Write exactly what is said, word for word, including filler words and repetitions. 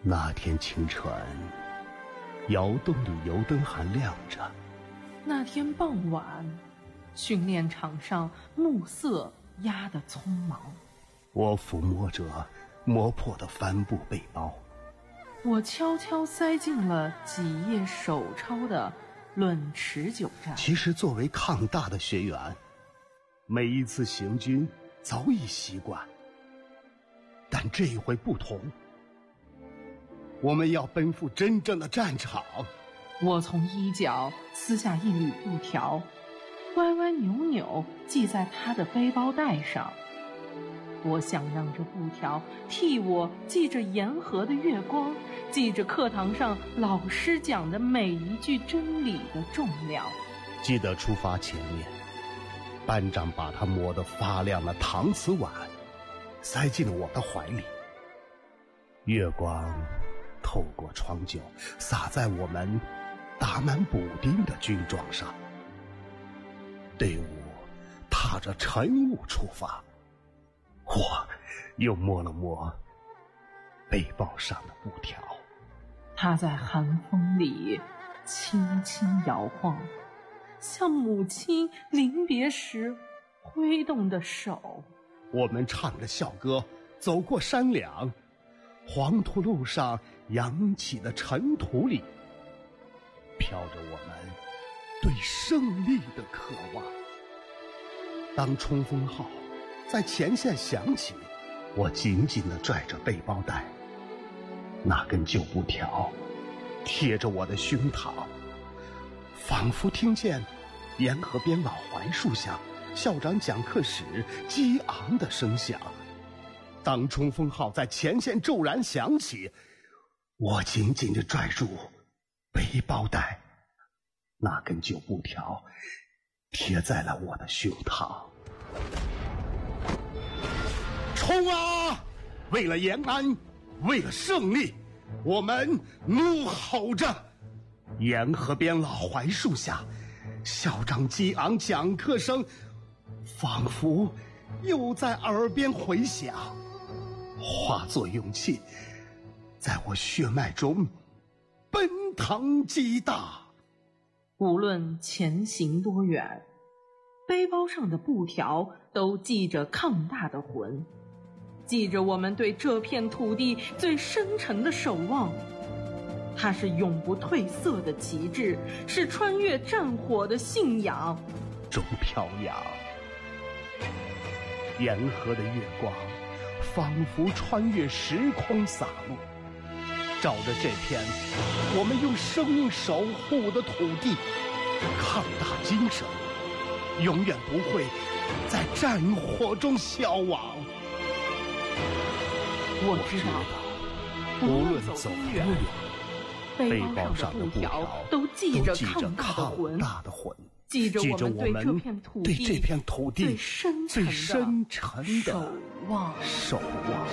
那天清晨，窑洞里油灯还亮着。 那天傍晚，训练场上暮色压得匆忙。 我抚摸着磨破的帆布背包， 我悄悄塞进了几页手抄的《论持久战》。 其实作为抗大的学员，每一次行军早已习惯，但这一回不同，我们要奔赴真正的战场。 我从衣角撕下一缕布条，歪歪扭扭系在他的背包带上。我想让这布条替我记着沿河的月光，记着课堂上老师讲的每一句真理的重量。 记得出发前面，班长把他磨得发亮的搪瓷碗塞进了我的怀里，月光透过窗角洒在我们打满补丁的军装上。队伍踏着晨雾出发，我又摸了摸背包上的布条， 它在寒风里轻轻摇晃，像母亲临别时挥动的手。 我们唱着校歌走过山梁，黄土路上扬起的尘土里飘着我们对胜利的渴望。当冲锋号在前线响起，我紧紧地拽着背包带，那根旧布条贴着我的胸膛，仿佛听见沿河边老槐树下校长讲课时激昂的声响。当冲锋号在前线骤然响起，我紧紧地拽住背包带，那根旧布条贴在了我的胸膛。冲啊！为了延安，为了胜利，我们怒吼着。沿河边老槐树下，校长激昂讲课声仿佛又在耳边回响，化作勇气，在我血脉中奔腾激荡。 无论前行多远，背包上的布条都系着抗大的魂，记着我们对这片土地最深沉的守望。它是永不褪色的旗帜，是穿越战火的信仰。 舟飘扬，沿河的月光仿佛穿越时空洒落，照着这片我们用生命守护的土地。抗大精神永远不会在战火中消亡。 我知道， 无论走多远， 背包上的布条都记着抗大的魂，记着我们对这片土地对这片土地最深沉的守望。 守望。